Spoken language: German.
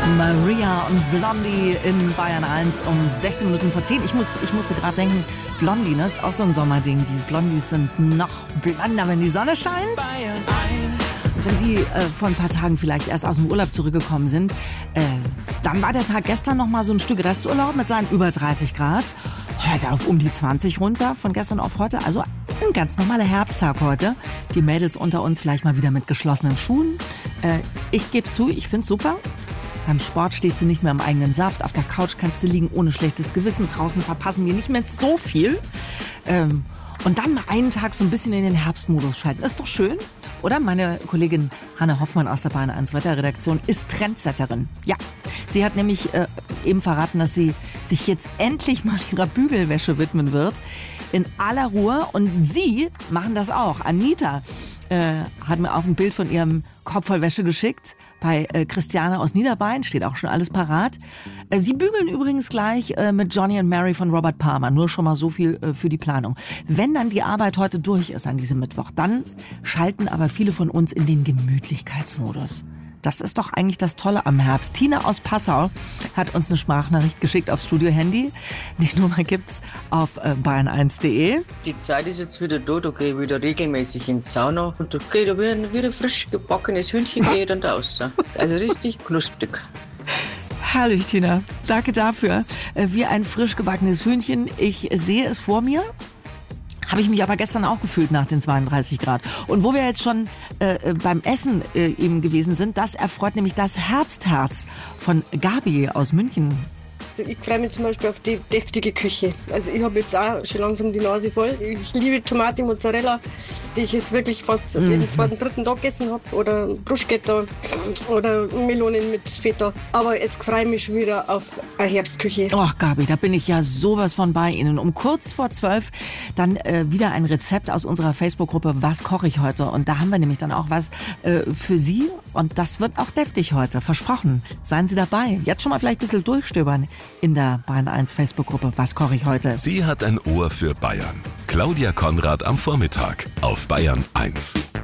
Maria und Blondie in Bayern 1 um 16 Minuten vor 10. Ich musste gerade denken, Blondie, ne, ist auch so ein Sommerding. Die Blondies sind noch blonder, wenn die Sonne scheint. Bayern 1. Wenn Sie vor ein paar Tagen vielleicht erst aus dem Urlaub zurückgekommen sind, dann war der Tag gestern noch mal so ein Stück Resturlaub mit seinen über 30 Grad. Heute auf um die 20 runter, von gestern auf heute. Also ein ganz normaler Herbsttag heute. Die Mädels unter uns vielleicht mal wieder mit geschlossenen Schuhen. Ich geb's zu, ich find's super. Beim Sport stehst du nicht mehr im eigenen Saft. Auf der Couch kannst du liegen ohne schlechtes Gewissen. Draußen verpassen wir nicht mehr so viel. Und dann mal einen Tag so ein bisschen in den Herbstmodus schalten. Ist doch schön, oder? Meine Kollegin Hanne Hoffmann aus der Bayern 1 Wetterredaktion ist Trendsetterin. Ja, sie hat nämlich eben verraten, dass sie sich jetzt endlich mal ihrer Bügelwäsche widmen wird. In aller Ruhe. Und sie machen das auch. Anita hat mir auch ein Bild von ihrem Korb voll Wäsche geschickt. Bei Christiane aus Niederbayern steht auch schon alles parat. Sie bügeln übrigens gleich mit Johnny and Mary von Robert Palmer. Nur schon mal so viel für die Planung. Wenn dann die Arbeit heute durch ist an diesem Mittwoch, dann schalten aber viele von uns in den Gemütlichkeitsmodus. Das ist doch eigentlich das Tolle am Herbst. Tina aus Passau hat uns eine Sprachnachricht geschickt aufs Studio-Handy. Die Nummer gibt's auf bayern1.de. Die Zeit ist jetzt wieder da gehe ich wieder regelmäßig in die Sauna und da geht da wieder frisch gebackenes Hühnchen geht dann raus. Also richtig knusprig. Herrlich, Tina. Danke dafür. Wie ein frisch gebackenes Hühnchen. Ich sehe es vor mir. Habe ich mich aber gestern auch gefühlt nach den 32 Grad. Und wo wir jetzt schon beim Essen eben gewesen sind, das erfreut nämlich das Herbstherz von Gabi aus München. Ich freue mich zum Beispiel auf die deftige Küche. Also ich habe jetzt auch schon langsam die Nase voll. Ich liebe Tomate Mozzarella, die ich jetzt wirklich fast jeden zweiten, dritten Tag gegessen habe. Oder Bruschetta oder Melonen mit Feta. Aber jetzt freue ich mich schon wieder auf eine Herbstküche. Oh, Gabi, da bin ich ja sowas von bei Ihnen. Um kurz vor 12 dann wieder ein Rezept aus unserer Facebook-Gruppe Was koche ich heute? Und da haben wir nämlich dann auch was für Sie. Und das wird auch deftig heute, versprochen. Seien Sie dabei. Jetzt schon mal vielleicht ein bisschen durchstöbern in der Bayern 1 Facebook-Gruppe Was koche ich heute? Sie hat ein Ohr für Bayern. Claudia Konrad am Vormittag auf Bayern 1.